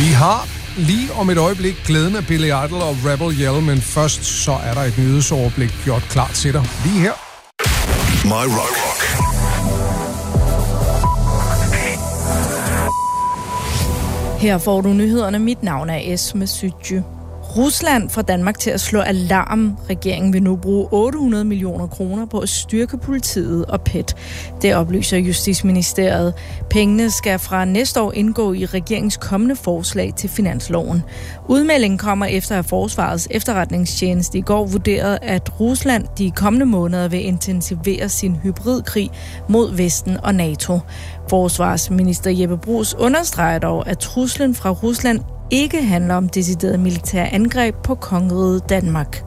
Vi har lige om et øjeblik glæden med Billy Idol og Rebel Yell, men først så er der et nyhedsoverblik gjort klar til dig lige her. My Rock. Her får du nyhederne. Mit navn er Esme Sytje. Rusland får Danmark til at slå alarm. Regeringen vil nu bruge 800 millioner kroner på at styrke politiet og PET. Det oplyser Justitsministeriet. Pengene skal fra næste år indgå i regeringens kommende forslag til finansloven. Udmeldingen kommer efter at Forsvarets efterretningstjeneste i går vurderede, at Rusland de kommende måneder vil intensivere sin hybridkrig mod Vesten og NATO. Forsvarsminister Jeppe Bruus understreger dog, at truslen fra Rusland ikke handler om decideret militære angreb på kongeriget Danmark.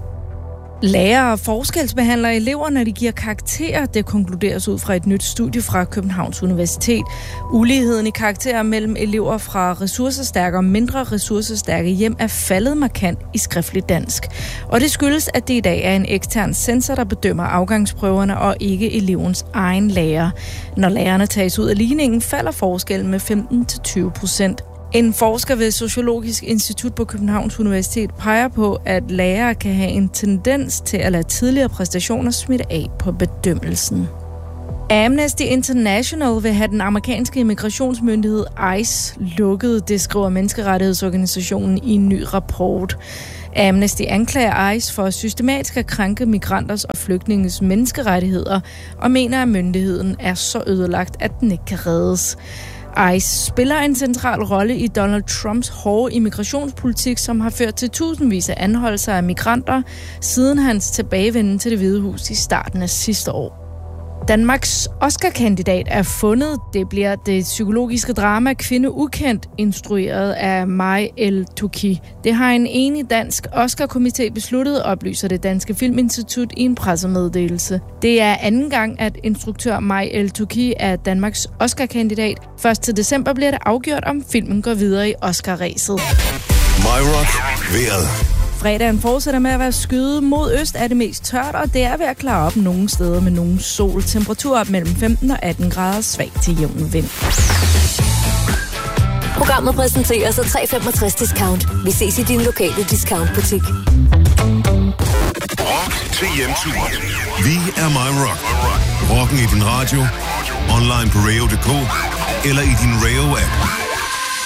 Lærere forskelsbehandler elever, når de giver karakterer. Det konkluderes ud fra et nyt studie fra Københavns Universitet. Uligheden i karakterer mellem elever fra ressourcestærke og mindre ressourcestærke hjem er faldet markant i skriftligt dansk. Og det skyldes, at det i dag er en ekstern censor, der bedømmer afgangsprøverne og ikke elevens egen lærer. Når lærerne tages ud af ligningen, falder forskellen med 15-20%. En forsker ved Sociologisk Institut på Københavns Universitet peger på, at lærere kan have en tendens til at lade tidligere præstationer smitte af på bedømmelsen. Amnesty International vil have den amerikanske immigrationsmyndighed ICE lukket, det skriver menneskerettighedsorganisationen i en ny rapport. Amnesty anklager ICE for systematisk at krænke migranters og flygtninges menneskerettigheder og mener, at myndigheden er så ødelagt, at den ikke kan reddes. ICE spiller en central rolle i Donald Trumps hårde immigrationspolitik, som har ført til tusindvis af anholdelser af migranter siden hans tilbagevenden til Det Hvide Hus i starten af sidste år. Danmarks Oscar-kandidat er fundet. Det bliver det psykologiske drama Kvinde Ukendt, instrueret af May El-Touki. Det har en enig dansk Oscar-komité besluttet, oplyser det Danske Filminstitut i en pressemeddelelse. Det er anden gang, at instruktør May El-Touki er Danmarks Oscar-kandidat. Først til december bliver det afgjort, om filmen går videre i Oscar-ræset. My Rock. Vejret. Fredagen fortsætter med at være skyet. Mod øst er det mest tørt, og det er ved at klare op nogle steder med nogen sol. Temperatur op mellem 15 og 18 grader, svag til jævn vind. Programmet præsenteres af 365 Discount. Vi ses i din lokale discountbutik. Rock til hjemtur. Vi er My Rock. Rocken i din radio, online på radio.dk eller i din Radio-app.